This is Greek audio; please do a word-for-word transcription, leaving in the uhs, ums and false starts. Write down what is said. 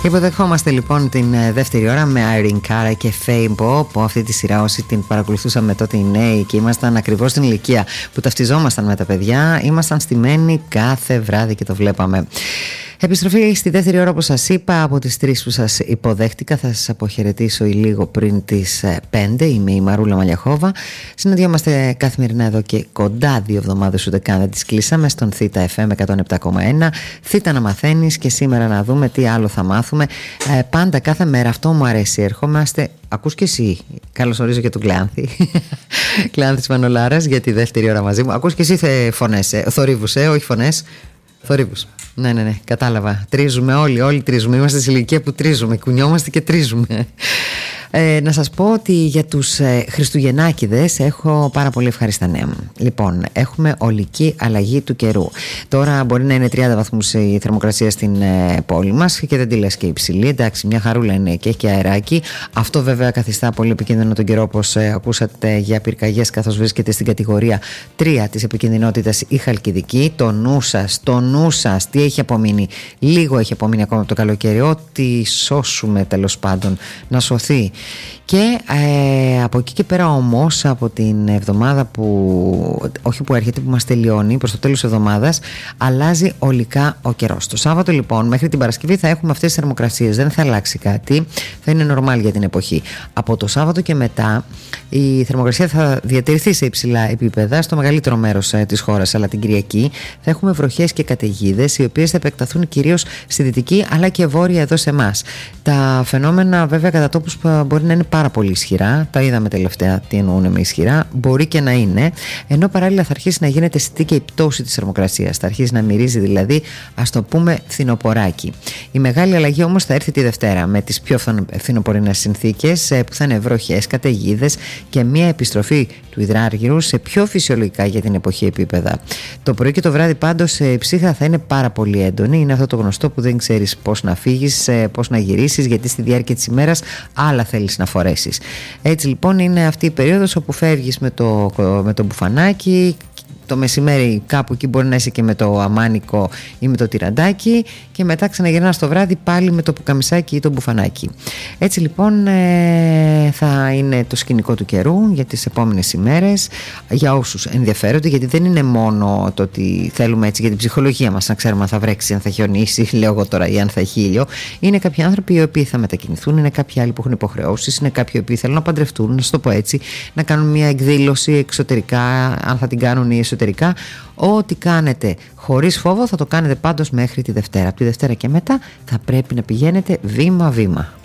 Υποδεχόμαστε λοιπόν την δεύτερη ώρα με Irene Cara και Fabo. Από αυτή τη σειρά, όσοι την παρακολουθούσαμε τότε οι νέοι και ήμασταν ακριβώς στην ηλικία που ταυτιζόμασταν με τα παιδιά, ήμασταν στημένοι κάθε βράδυ και το βλέπαμε. Επιστροφή στη δεύτερη ώρα, όπως σας είπα, από τις τρεις που σας υποδέχτηκα. Θα σας αποχαιρετήσω λίγο πριν τις πέντε. Είμαι η Μαρούλα Μαλιαχόβα. Συναντιόμαστε καθημερινά εδώ και κοντά δύο εβδομάδες, ούτε καν δεν τις κλείσαμε, στον Θήτα εφ εμ εκατόν επτά κόμμα ένα. Θήτα να μαθαίνεις, και σήμερα να δούμε τι άλλο θα μάθουμε. Ε, πάντα κάθε μέρα, αυτό μου αρέσει. Ερχόμαστε. Ακούς και εσύ. Καλώς ορίζω και τον Κλεάνθη. Κλεάνθης Μανολάρας για τη δεύτερη ώρα μαζί μου. Ακούς και εσύ φωνές, ε, θορύβους, ε, όχι φωνές. Θορύβους. Ναι, ναι, ναι, κατάλαβα. Τρίζουμε όλοι, όλοι τρίζουμε. Είμαστε σε ηλικία που τρίζουμε, κουνιόμαστε και τρίζουμε. Ε, να σας πω ότι για τους ε, Χριστουγεννάκηδες έχω πάρα πολύ ευχάριστα νέα. Λοιπόν, έχουμε ολική αλλαγή του καιρού. Τώρα μπορεί να είναι τριάντα βαθμούς η θερμοκρασία στην ε, πόλη μας και δεν τη λες και υψηλή. Εντάξει, μια χαρούλα είναι και έχει και αεράκι. Αυτό βέβαια καθιστά πολύ επικίνδυνο τον καιρό, όπως ε, ακούσατε, για πυρκαγιές, καθώς βρίσκεται στην κατηγορία τρία της επικινδυνότητας η Χαλκιδική. Το νου σας, το νου σας, τι έχει απομείνει. Λίγο έχει απομείνει ακόμα από το καλοκαίρι. Ό,τι σώσουμε τέλος πάντων να σωθεί. Και ε, από εκεί και πέρα όμως, από την εβδομάδα που, όχι που έρχεται, που μας τελειώνει, προς το τέλος της εβδομάδας, αλλάζει ολικά ο καιρός. Το Σάββατο λοιπόν μέχρι την Παρασκευή θα έχουμε αυτές τις θερμοκρασίες, δεν θα αλλάξει κάτι, θα είναι normal για την εποχή. Από το Σάββατο και μετά η θερμοκρασία θα διατηρηθεί σε υψηλά επίπεδα στο μεγαλύτερο μέρος ε, της χώρας, αλλά την Κυριακή θα έχουμε βροχές και καταιγίδες, οι οποίες θα επεκταθούν κυρίως στη δυτική αλλά και βόρεια εδώ σε εμάς. Τα φαινόμενα βέβαια κατά τόπους μπορεί να είναι πάρα πολύ ισχυρά. Τα είδαμε τελευταία τι εννοούν με ισχυρά. Μπορεί και να είναι. Ενώ παράλληλα θα αρχίσει να γίνεται αισθητή και η πτώση της θερμοκρασίας. Θα αρχίσει να μυρίζει δηλαδή, ας το πούμε, φθινοποράκι. Η μεγάλη αλλαγή όμως θα έρθει τη Δευτέρα με τις πιο φθινοπορεινές συνθήκες, που θα είναι βροχές, καταιγίδες και μια επιστροφή του υδράργυρου σε πιο φυσιολογικά για την εποχή επίπεδα. Το πρωί και το βράδυ πάντως η ψύχρα θα είναι πάρα πολύ έντονη. Είναι αυτό το γνωστό που δεν ξέρεις πώς να φύγεις, πώς να γυρίσεις, γιατί στη διάρκεια της ημέρας άλλα θέλεις να φορέσεις. Έτσι λοιπόν είναι αυτή η περίοδος όπου φεύγεις με το, με το μπουφανάκι. Το μεσημέρι κάπου εκεί μπορεί να είσαι και με το αμάνικο ή με το τυραντάκι, και μετά ξαναγυρνάς το βράδυ πάλι με το πουκαμισάκι ή το μπουφανάκι. Έτσι λοιπόν ε, θα είναι το σκηνικό του καιρού για τις επόμενες ημέρες, για όσους ενδιαφέρονται, γιατί δεν είναι μόνο το ότι θέλουμε έτσι για την ψυχολογία μας να ξέρουμε αν θα βρέξει, αν θα χιονίσει, λέω εγώ τώρα, ή αν θα έχει ήλιο. Είναι κάποιοι άνθρωποι οι οποίοι θα μετακινηθούν, είναι κάποιοι άλλοι που έχουν υποχρεώσεις, είναι κάποιοι οι οποίοι θέλουν να παντρευτούν, να σου το πω έτσι, να κάνουν μια εκδήλωση εξωτερικά, αν θα την κάνουν ή εσωτερικά. Ό,τι κάνετε χωρίς φόβο θα το κάνετε πάντως μέχρι τη Δευτέρα. Από τη Δευτέρα και μετά θα πρέπει να πηγαίνετε βήμα-βήμα.